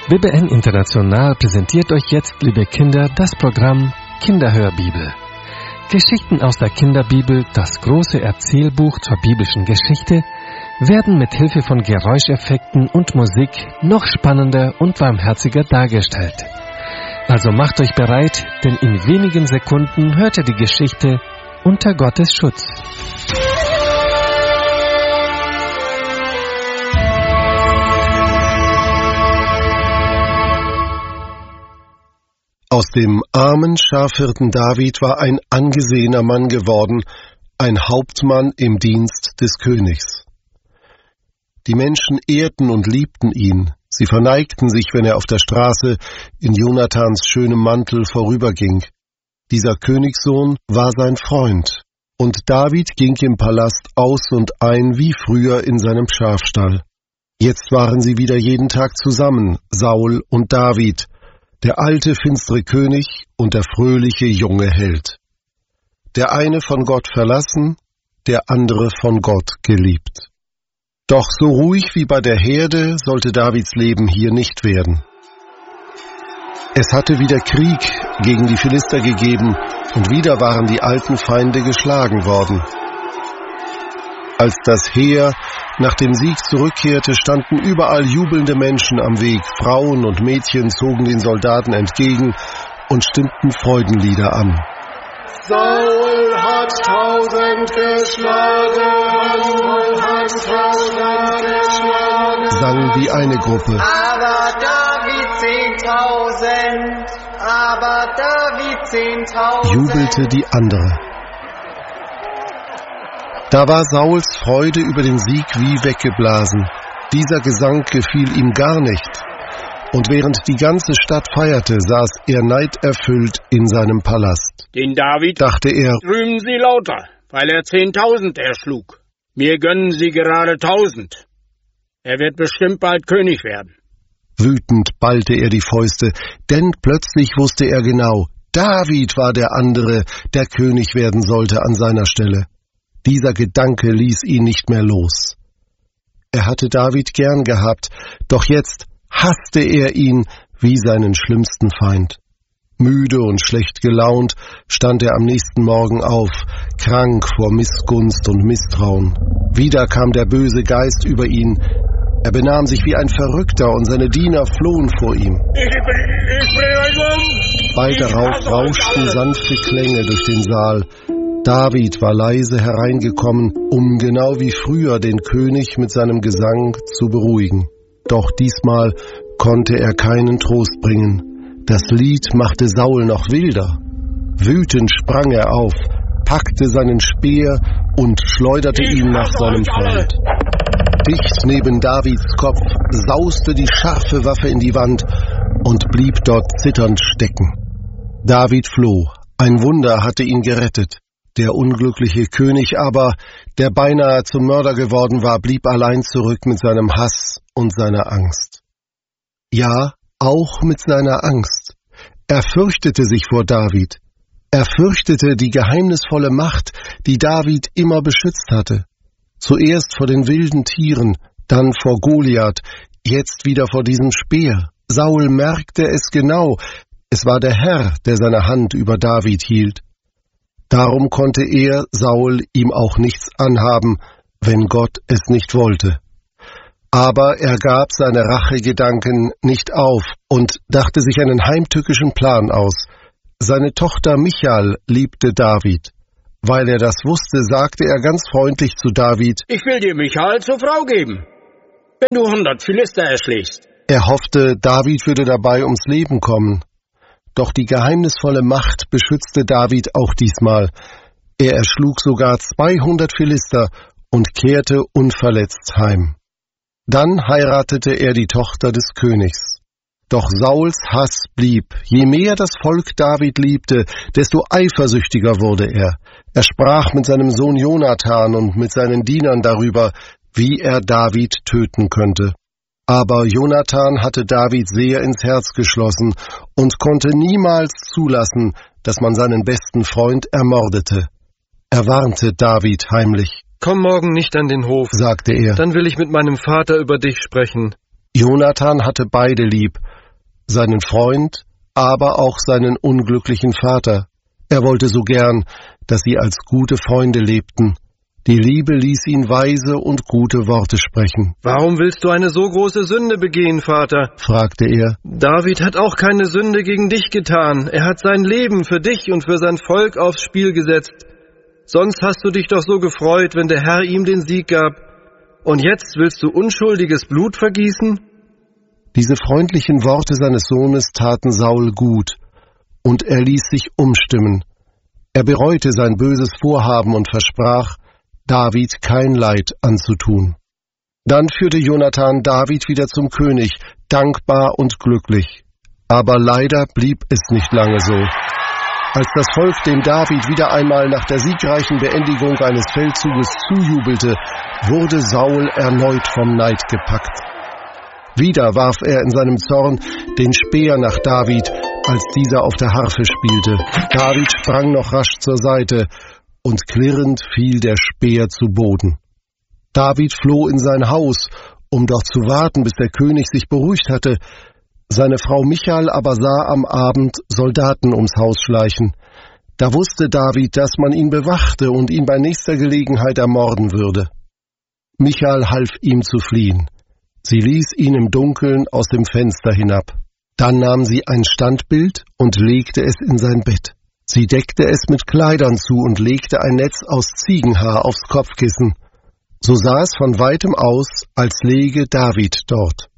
WBN International präsentiert euch jetzt, liebe Kinder, das Programm Kinderhörbibel. Geschichten aus der Kinderbibel, das große Erzählbuch zur biblischen Geschichte, werden mit Hilfe von Geräuscheffekten und Musik noch spannender und warmherziger dargestellt. Also macht euch bereit, denn in wenigen Sekunden hört ihr die Geschichte Unter Gottes Schutz. Aus dem armen Schafhirten David war ein angesehener Mann geworden, ein Hauptmann im Dienst des Königs. Die Menschen ehrten und liebten ihn, sie verneigten sich, wenn er auf der Straße in Jonathans schönem Mantel vorüberging. Dieser Königssohn war sein Freund, und David ging im Palast aus und ein wie früher in seinem Schafstall. Jetzt waren sie wieder jeden Tag zusammen, Saul und David, der alte, finstere König und der fröhliche, junge Held. Der eine von Gott verlassen, der andere von Gott geliebt. Doch so ruhig wie bei der Herde sollte Davids Leben hier nicht werden. Es hatte wieder Krieg gegen die Philister gegeben, und wieder waren die alten Feinde geschlagen worden. Als das Heer nach dem Sieg zurückkehrte, standen überall jubelnde Menschen am Weg. Frauen und Mädchen zogen den Soldaten entgegen und stimmten Freudenlieder an. Saul hat 1000 geschlagen, Saul hat 1000 geschlagen, sang die eine Gruppe. Aber David 10.000, aber David 10.000, jubelte die andere. Da war Sauls Freude über den Sieg wie weggeblasen. Dieser Gesang gefiel ihm gar nicht. Und während die ganze Stadt feierte, saß er neiderfüllt in seinem Palast. Den David, dachte er, rühmen Sie lauter, weil er 10.000 erschlug. Mir gönnen Sie gerade 1.000. Er wird bestimmt bald König werden. Wütend ballte er die Fäuste, denn plötzlich wusste er genau, David war der andere, der König werden sollte an seiner Stelle. Dieser Gedanke ließ ihn nicht mehr los. Er hatte David gern gehabt, doch jetzt hasste er ihn wie seinen schlimmsten Feind. Müde und schlecht gelaunt stand er am nächsten Morgen auf, krank vor Missgunst und Misstrauen. Wieder kam der böse Geist über ihn. Er benahm sich wie ein Verrückter und seine Diener flohen vor ihm. Bald darauf rauschten sanfte Klänge durch den Saal. David war leise hereingekommen, um genau wie früher den König mit seinem Gesang zu beruhigen. Doch diesmal konnte er keinen Trost bringen. Das Lied machte Saul noch wilder. Wütend sprang er auf, packte seinen Speer und schleuderte ihn nach seinem Feind. Dicht neben Davids Kopf sauste die scharfe Waffe in die Wand und blieb dort zitternd stecken. David floh. Ein Wunder hatte ihn gerettet. Der unglückliche König aber, der beinahe zum Mörder geworden war, blieb allein zurück mit seinem Hass und seiner Angst. Ja, auch mit seiner Angst. Er fürchtete sich vor David. Er fürchtete die geheimnisvolle Macht, die David immer beschützt hatte. Zuerst vor den wilden Tieren, dann vor Goliath, jetzt wieder vor diesem Speer. Saul merkte es genau. Es war der Herr, der seine Hand über David hielt. Darum konnte er, Saul, ihm auch nichts anhaben, wenn Gott es nicht wollte. Aber er gab seine Rachegedanken nicht auf und dachte sich einen heimtückischen Plan aus. Seine Tochter Michal liebte David. Weil er das wusste, sagte er ganz freundlich zu David, ich will dir Michal zur Frau geben, wenn du 100 Philister erschlägst. Er hoffte, David würde dabei ums Leben kommen. Doch die geheimnisvolle Macht beschützte David auch diesmal. Er erschlug sogar 200 Philister und kehrte unverletzt heim. Dann heiratete er die Tochter des Königs. Doch Sauls Hass blieb. Je mehr das Volk David liebte, desto eifersüchtiger wurde er. Er sprach mit seinem Sohn Jonathan und mit seinen Dienern darüber, wie er David töten könnte. Aber Jonathan hatte David sehr ins Herz geschlossen und konnte niemals zulassen, dass man seinen besten Freund ermordete. Er warnte David heimlich. »Komm morgen nicht an den Hof«, sagte er, »dann will ich mit meinem Vater über dich sprechen.« Jonathan hatte beide lieb, seinen Freund, aber auch seinen unglücklichen Vater. Er wollte so gern, dass sie als gute Freunde lebten. Die Liebe ließ ihn weise und gute Worte sprechen. »Warum willst du eine so große Sünde begehen, Vater?« fragte er. »David hat auch keine Sünde gegen dich getan. Er hat sein Leben für dich und für sein Volk aufs Spiel gesetzt. Sonst hast du dich doch so gefreut, wenn der Herr ihm den Sieg gab. Und jetzt willst du unschuldiges Blut vergießen?« Diese freundlichen Worte seines Sohnes taten Saul gut, und er ließ sich umstimmen. Er bereute sein böses Vorhaben und versprach, David kein Leid anzutun. Dann führte Jonathan David wieder zum König, dankbar und glücklich. Aber leider blieb es nicht lange so. Als das Volk dem David wieder einmal nach der siegreichen Beendigung eines Feldzuges zujubelte, wurde Saul erneut vom Neid gepackt. Wieder warf er in seinem Zorn den Speer nach David, als dieser auf der Harfe spielte. David sprang noch rasch zur Seite, und klirrend fiel der Speer zu Boden. David floh in sein Haus, um dort zu warten, bis der König sich beruhigt hatte. Seine Frau Michal aber sah am Abend Soldaten ums Haus schleichen. Da wusste David, dass man ihn bewachte und ihn bei nächster Gelegenheit ermorden würde. Michal half ihm zu fliehen. Sie ließ ihn im Dunkeln aus dem Fenster hinab. Dann nahm sie ein Standbild und legte es in sein Bett. Sie deckte es mit Kleidern zu und legte ein Netz aus Ziegenhaar aufs Kopfkissen. So sah es von weitem aus, als läge David dort.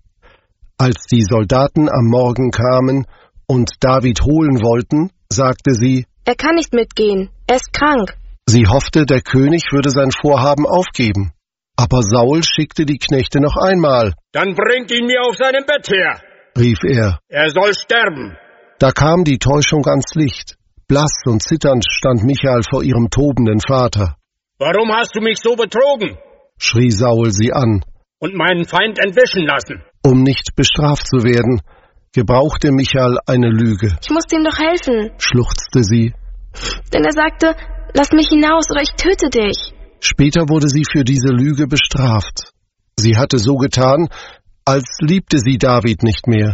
Als die Soldaten am Morgen kamen und David holen wollten, sagte sie, »Er kann nicht mitgehen, er ist krank.« Sie hoffte, der König würde sein Vorhaben aufgeben. Aber Saul schickte die Knechte noch einmal. »Dann bringt ihn mir auf seinem Bett her«, rief er. »Er soll sterben.« Da kam die Täuschung ans Licht. Blass und zitternd stand Michal vor ihrem tobenden Vater. »Warum hast du mich so betrogen?« schrie Saul sie an. »Und meinen Feind entwischen lassen?« Um nicht bestraft zu werden, gebrauchte Michal eine Lüge. »Ich musste ihm doch helfen«, schluchzte sie. »Denn er sagte, lass mich hinaus oder ich töte dich.« Später wurde sie für diese Lüge bestraft. Sie hatte so getan, als liebte sie David nicht mehr.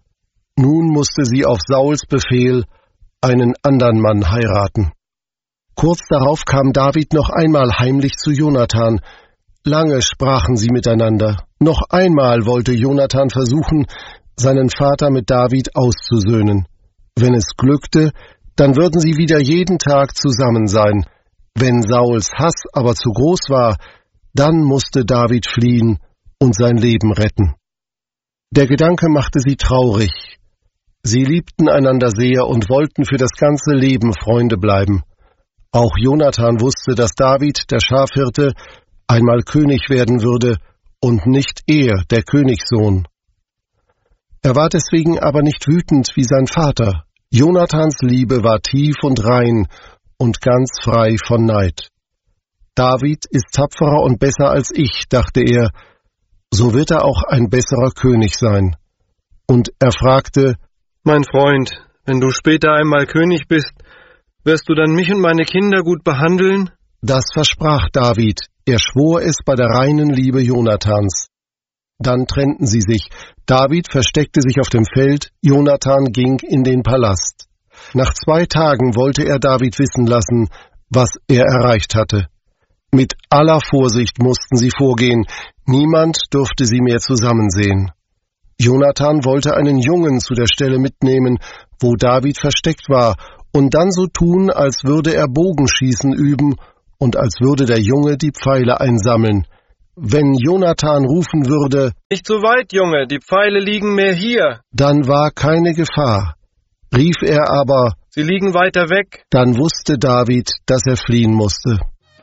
Nun musste sie auf Sauls Befehl einen anderen Mann heiraten. Kurz darauf kam David noch einmal heimlich zu Jonathan. Lange sprachen sie miteinander. Noch einmal wollte Jonathan versuchen, seinen Vater mit David auszusöhnen. Wenn es glückte, dann würden sie wieder jeden Tag zusammen sein. Wenn Sauls Hass aber zu groß war, dann musste David fliehen und sein Leben retten. Der Gedanke machte sie traurig. Sie liebten einander sehr und wollten für das ganze Leben Freunde bleiben. Auch Jonathan wusste, dass David, der Schafhirte, einmal König werden würde und nicht er, der Königssohn. Er war deswegen aber nicht wütend wie sein Vater. Jonathans Liebe war tief und rein und ganz frei von Neid. David ist tapferer und besser als ich, dachte er, so wird er auch ein besserer König sein. Und er fragte, »Mein Freund, wenn du später einmal König bist, wirst du dann mich und meine Kinder gut behandeln?« Das versprach David. Er schwor es bei der reinen Liebe Jonathans. Dann trennten sie sich. David versteckte sich auf dem Feld, Jonathan ging in den Palast. Nach 2 Tagen wollte er David wissen lassen, was er erreicht hatte. Mit aller Vorsicht mussten sie vorgehen, niemand durfte sie mehr zusammen sehen. Jonathan wollte einen Jungen zu der Stelle mitnehmen, wo David versteckt war, und dann so tun, als würde er Bogenschießen üben und als würde der Junge die Pfeile einsammeln. Wenn Jonathan rufen würde, »Nicht so weit, Junge, die Pfeile liegen mehr hier«, dann war keine Gefahr. Rief er aber, »Sie liegen weiter weg«, dann wusste David, dass er fliehen musste.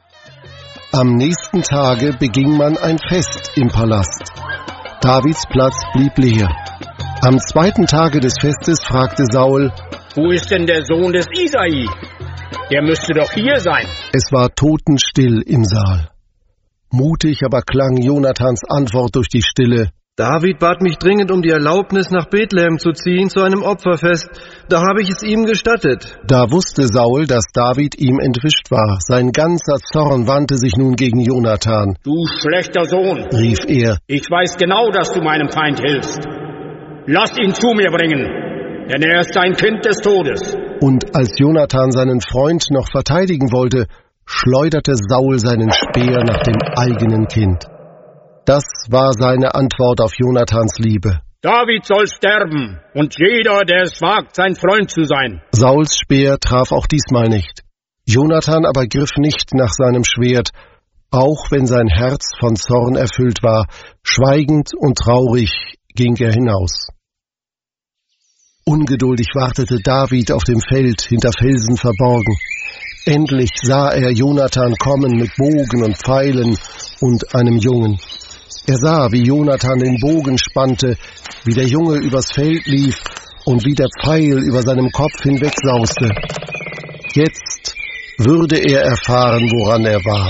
Am nächsten Tage beging man ein Fest im Palast. Davids Platz blieb leer. Am 2. Tage des Festes fragte Saul, »Wo ist denn der Sohn des Isai? Der müsste doch hier sein.« Es war totenstill im Saal. Mutig aber klang Jonathans Antwort durch die Stille, »David bat mich dringend um die Erlaubnis, nach Bethlehem zu ziehen, zu einem Opferfest. Da habe ich es ihm gestattet.« Da wusste Saul, dass David ihm entwischt war. Sein ganzer Zorn wandte sich nun gegen Jonathan. »Du schlechter Sohn«, rief er, »ich weiß genau, dass du meinem Feind hilfst. lasst ihn zu mir bringen, denn er ist ein Kind des Todes. Und als Jonathan seinen Freund noch verteidigen wollte, schleuderte Saul seinen Speer nach dem eigenen Kind. Das war seine Antwort auf Jonathans Liebe. David soll sterben, und jeder, der es wagt, sein Freund zu sein. Sauls Speer traf auch diesmal nicht. Jonathan aber griff nicht nach seinem Schwert, auch wenn sein Herz von Zorn erfüllt war. Schweigend und traurig ging er hinaus. Ungeduldig wartete David auf dem Feld hinter Felsen verborgen. Endlich sah er Jonathan kommen mit Bogen und Pfeilen und einem Jungen. Er sah, wie Jonathan den Bogen spannte, wie der Junge übers Feld lief und wie der Pfeil über seinem Kopf hinwegsauste. Jetzt würde er erfahren, woran er war.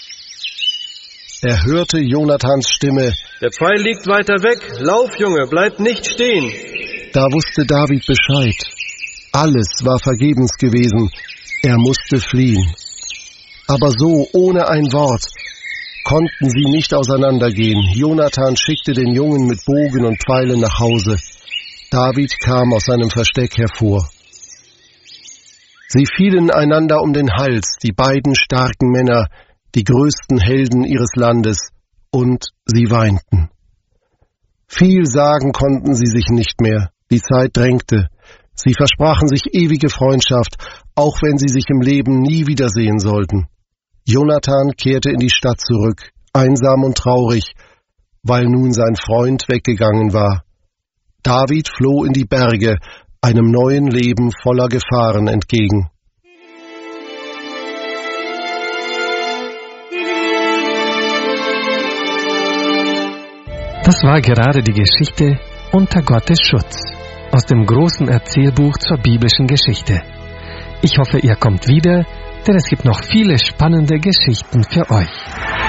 Er hörte Jonathans Stimme. Der Pfeil liegt weiter weg. Lauf, Junge, bleib nicht stehen. Da wusste David Bescheid. Alles war vergebens gewesen. Er musste fliehen. Aber so, ohne ein Wort, konnten sie nicht auseinandergehen. Jonathan schickte den Jungen mit Bogen und Pfeilen nach Hause. David kam aus seinem Versteck hervor. Sie fielen einander um den Hals, die beiden starken Männer, die größten Helden ihres Landes, und sie weinten. Viel sagen konnten sie sich nicht mehr. Die Zeit drängte. Sie versprachen sich ewige Freundschaft, auch wenn sie sich im Leben nie wiedersehen sollten. Jonathan kehrte in die Stadt zurück, einsam und traurig, weil nun sein Freund weggegangen war. David floh in die Berge, einem neuen Leben voller Gefahren entgegen. Das war gerade die Geschichte Unter Gottes Schutz aus dem großen Erzählbuch zur biblischen Geschichte. Ich hoffe, ihr kommt wieder, denn es gibt noch viele spannende Geschichten für euch.